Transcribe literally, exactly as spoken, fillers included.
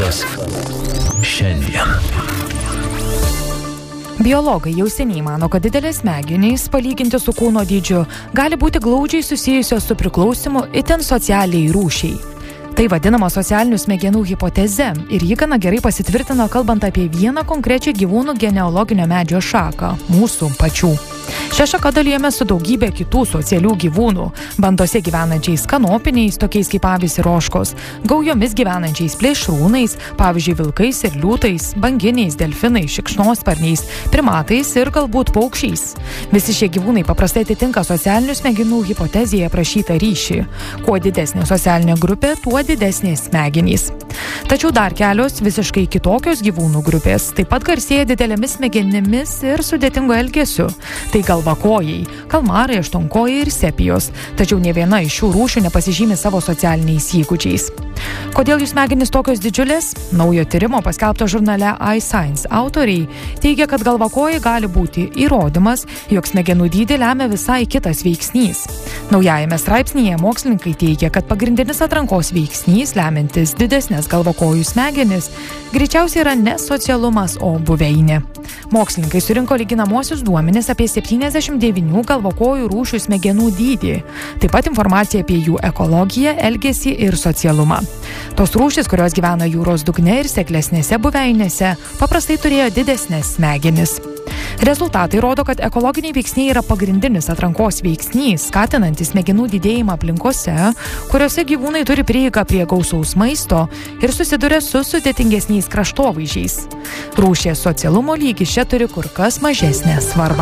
Mokslas šiandien. Biologai jau seniai mano, kad didelės smegenys, palyginti su kūno dydžiu, gali būti glaudžiai susijusios su priklausymu itin socialiai rūšiai. Tai vadinama socialinių smegenų hipoteze ir ji gana gerai pasitvirtino, kalbant apie vieną konkrečią gyvūnų genealoginio medžio šaką – mūsų pačių. Šią šaką dalijame su daugybė kitų socialių gyvūnų, bandose gyvenančiais kanopiniais, tokiais kaip avys ir ožkos, gaujomis gyvenančiais plėšrūnais, pavyzdžiui vilkais ir liūtais, banginiais, delfinais, šikšnosparniais, primatais ir galbūt paukščiais. Visi šie gyvūnai paprastai atitinka socialinių smegenų hipotezėje aprašytą ryšį. Kuo didesnė socialinė grupė, tuo didesnės smegenys. Tačiau dar kelios visiškai kitokios gyvūnų grupės taip pat garsėja didelėmis smegenimis ir sudėtingu elgesiu. Tai galvakojai, kalmarai, aštuonkojai ir sepijos, tačiau nė viena iš šių rūšių nepasižymi savo socialiniais įgūdžiais. Kodėl jų smegenys tokios didžiulės? Naujo tyrimo paskelbto žurnale iScience autoriai teigia, kad galvakojai gali būti įrodymas, jog smegenų dydį lemia visai kitas veiksnys. Naujajame straipsnyje mokslininkai teigia, kad pagrindinis atrankos veiksnys, lemiantis didesnės galvakojų smegenis, greičiausiai yra ne socialumas, o buveinė. Mokslininkai surinko lyginamosius duomenis apie septyniasdešimt devynių galvakojų rūšių smegenų dydį, taip pat informaciją apie jų ekologiją, elgesį ir socialumą. Tos rūšys, kurios gyvena jūros dugne ir seklesnėse buveinėse, paprastai turėjo didesnės smegenis. Rezultatai rodo, kad ekologiniai veiksniai yra pagrindinis atrankos veiksnys, skatinantis smegenų didėjimą aplinkose, kuriuose gyvūnai turi prieigą prie gausaus maisto ir susiduria su sudėtingesniais kraštovaizdžiais. Rūšies socialumo lygis čia turi kur kas mažesnę svarbą.